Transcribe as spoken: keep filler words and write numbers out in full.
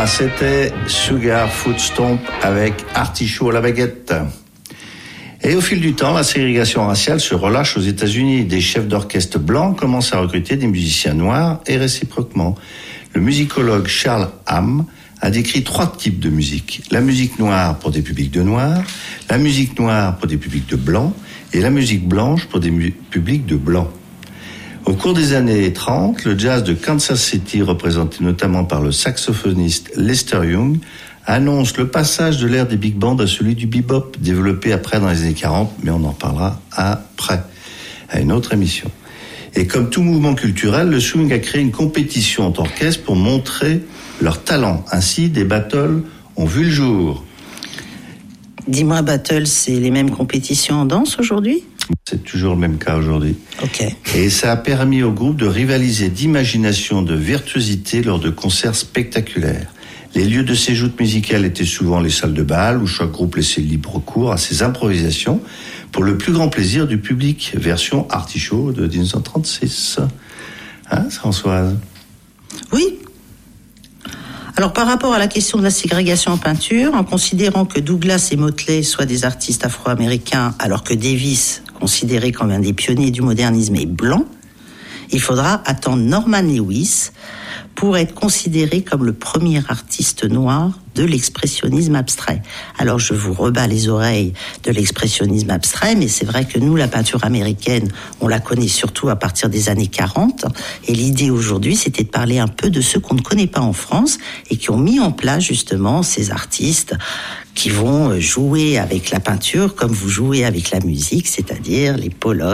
Voilà, c'était Sugar Foot Stomp avec Artichaut à la baguette. Et au fil du temps, la ségrégation raciale se relâche aux États-Unis. Des chefs d'orchestre blancs commencent à recruter des musiciens noirs et réciproquement. Le musicologue Charles Hamm a décrit trois types de musique. La musique noire pour des publics de noirs, la musique noire pour des publics de blancs et la musique blanche pour des mu- publics de blancs. Au cours des années trente, le jazz de Kansas City, représenté notamment par le saxophoniste Lester Young, annonce le passage de l'ère des big bands à celui du bebop, développé après dans les années quarante, mais on en parlera après, à une autre émission. Et comme tout mouvement culturel, le swing a créé une compétition entre orchestres pour montrer leur talent. Ainsi, des battles ont vu le jour. Dis-moi, battle, c'est les mêmes compétitions en danse aujourd'hui ? C'est toujours le même cas aujourd'hui. Ok. Et ça a permis au groupe de rivaliser d'imagination, de virtuosité lors de concerts spectaculaires. Les lieux de ces joutes musicales étaient souvent les salles de bal où chaque groupe laissait libre cours à ses improvisations pour le plus grand plaisir du public. Version Artichaut de dix-neuf cent trente-six. Hein, Françoise ? Oui. Alors, par rapport à la question de la ségrégation en peinture, en considérant que Douglas et Motley soient des artistes afro-américains, alors que Davis, considéré comme un des pionniers du modernisme, est blanc, il faudra attendre Norman Lewis pour être considéré comme le premier artiste noir de l'expressionnisme abstrait. Alors je vous rebats les oreilles de l'expressionnisme abstrait, mais c'est vrai que nous, la peinture américaine, on la connaît surtout à partir des années quarante, et l'idée aujourd'hui, c'était de parler un peu de ceux qu'on ne connaît pas en France, et qui ont mis en place justement ces artistes qui vont jouer avec la peinture comme vous jouez avec la musique, c'est-à-dire les Pollock,